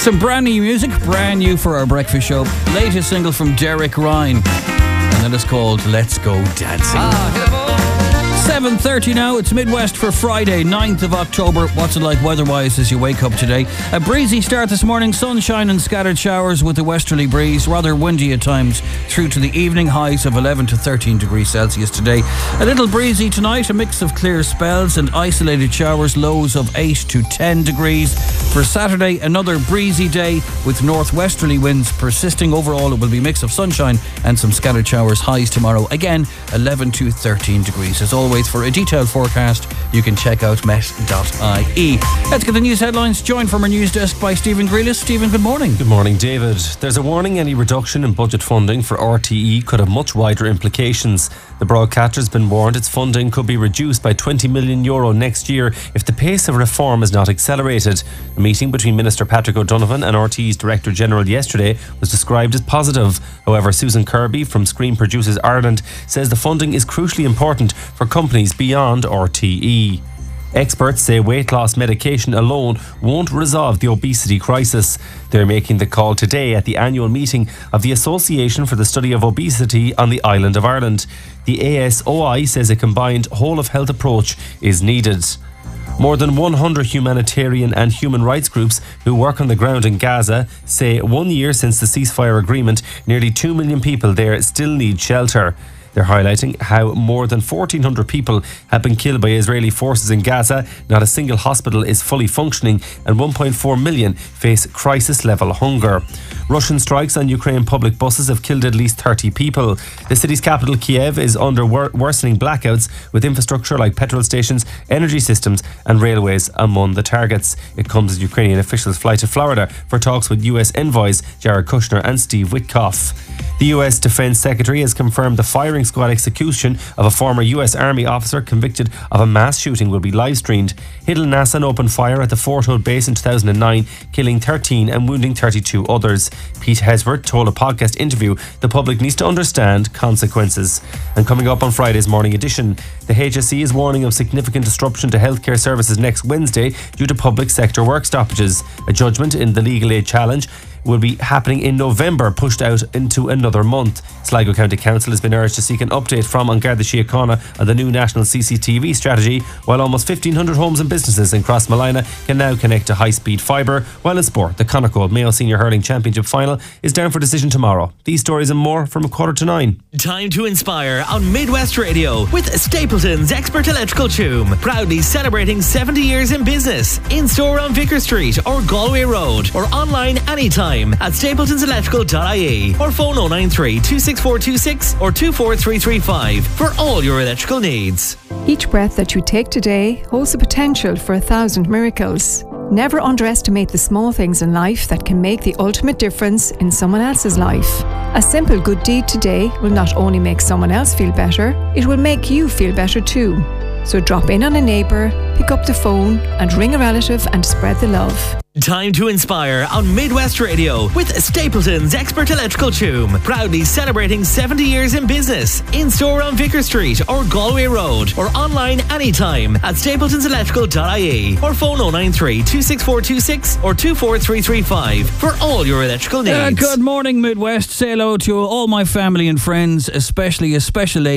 Some brand new music, brand new for our breakfast show. Latest single from Derek Ryan, and that is called Let's Go Dancing. 7:30 now. It's Midwest for Friday, 9th of October. What's it like weather-wise as you wake up today? A breezy start this morning, sunshine and scattered showers with a westerly breeze, rather windy at times through to the evening, highs of 11 to 13 degrees Celsius today. A little breezy tonight, a mix of clear spells and isolated showers, lows of 8 to 10 degrees. For Saturday, another breezy day with northwesterly winds persisting. Overall, it will be a mix of sunshine and some scattered showers, highs tomorrow, again 11 to 13 degrees. As always, for a detailed forecast, you can check out met.ie. Let's get the news headlines, joined from our news desk by Stephen Grealis. Stephen, good morning. Good morning, David. There's a warning any reduction in budget funding for RTE could have much wider implications. The broadcaster has been warned its funding could be reduced by €20 million next year if the pace of reform is not accelerated. A meeting between Minister Patrick O'Donovan and RTE's Director General yesterday was described as positive. However, Susan Kirby from Screen Producers Ireland says the funding is crucially important for companies beyond RTE. Experts say weight loss medication alone won't resolve the obesity crisis. They're making the call today at the annual meeting of the Association for the Study of Obesity on the island of Ireland. The ASOI says a combined whole-of-health approach is needed. More than 100 humanitarian and human rights groups who work on the ground in Gaza say 1 year since the ceasefire agreement, nearly 2 million people there still need shelter. They're highlighting how more than 1,400 people have been killed by Israeli forces in Gaza, not a single hospital is fully functioning, and 1.4 million face crisis-level hunger. Russian strikes on Ukraine public buses have killed at least 30 people. The city's capital, Kiev, is under worsening blackouts, with infrastructure like petrol stations, energy systems and railways among the targets. It comes as Ukrainian officials fly to Florida for talks with US envoys Jared Kushner and Steve Witkoff. The US Defense Secretary has confirmed the firing squad execution of a former US Army officer convicted of a mass shooting will be live-streamed. Hidl Nassan opened fire at the Fort Hood base in 2009, killing 13 and wounding 32 others. Pete Hesworth told a podcast interview the public needs to understand consequences. And coming up on Friday's morning edition, the HSE is warning of significant disruption to healthcare services next Wednesday due to public sector work stoppages. A judgment in the legal aid challenge will be happening in November, pushed out into another month. Sligo County Council has been urged to seek an update from An Garda Síochána on the new national CCTV strategy, while almost 1,500 homes and businesses in Crossmolina can now connect to high-speed fibre. While in sport, the Connacht Mayo Senior Hurling Championship final is down for decision tomorrow. These stories and more from 8:45. Time to inspire on Midwest Radio with Stapleton's Expert Electrical Tomb, proudly celebrating 70 years in business. In-store on Vicar Street or Galway Road, or online anytime at stapletonselectrical.ie, or phone 093 26426 or 24335 for all your electrical needs. Each breath that you take today holds the potential for 1,000 miracles. Never underestimate the small things in life that can make the ultimate difference in someone else's life. A simple good deed today will not only make someone else feel better, it will make you feel better too. So drop in on a neighbour, pick up the phone and ring a relative and spread the love. Time to inspire on Midwest Radio with Stapleton's Expert Electrical Tomb, proudly celebrating 70 years in business. In-store on Vicar Street or Galway Road, or online anytime at stapletonselectrical.ie, or phone 093 26426 or 24335 for all your electrical needs. Good morning, Midwest. Say hello to all my family and friends, especially a special lady